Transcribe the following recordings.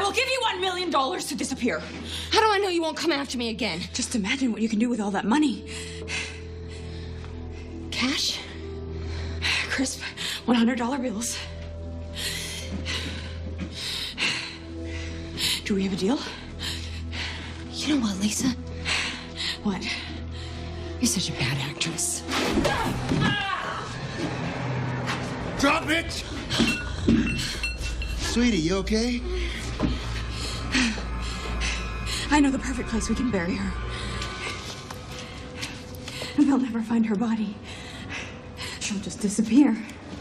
will give you $1 million to disappear. How do I know you won't come after me again? Just imagine what you can do with all that money. Cash? Crisp $100 bills. Do we have a deal? You know what, Lisa? What? You're such a bad actress. Drop it! Sweetie, you okay? I know the perfect place we can bury her. And they'll never find her body. She'll just disappear.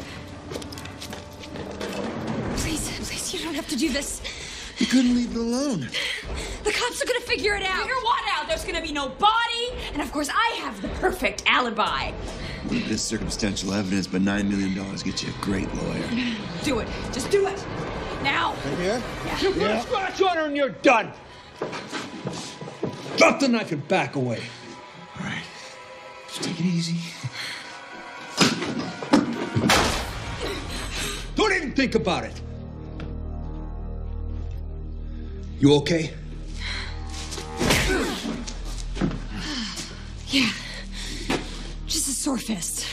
Please, you don't have to do this. You couldn't leave it alone. The cops are gonna figure it out. Figure what out? There's gonna be no body, and of course I have the perfect alibi. With this circumstantial evidence, but $9 million gets you a great lawyer. Do it. Just do it. Now. Right here? You put a scratch on her and you're done. Drop the knife and back away. All right. Just take it easy. Don't even think about it. You okay? Yeah. Just a sore fist.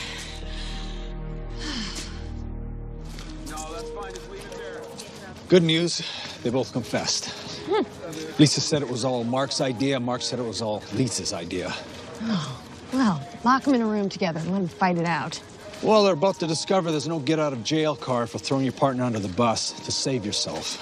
Good news, they both confessed. Lisa said it was all Mark's idea. Mark said it was all Lisa's idea. Oh, well, lock them in a room together and let them fight it out. Well, they're about to discover there's no get-out-of-jail card for throwing your partner under the bus to save yourself.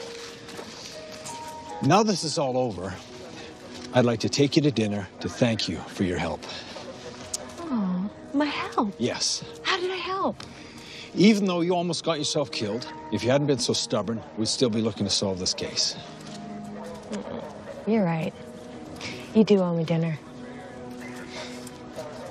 Now this is all over, I'd like to take you to dinner to thank you for your help. Oh, my help? Yes. How did I help? Even though you almost got yourself killed, if you hadn't been so stubborn, we'd still be looking to solve this case. You're right. You do owe me dinner.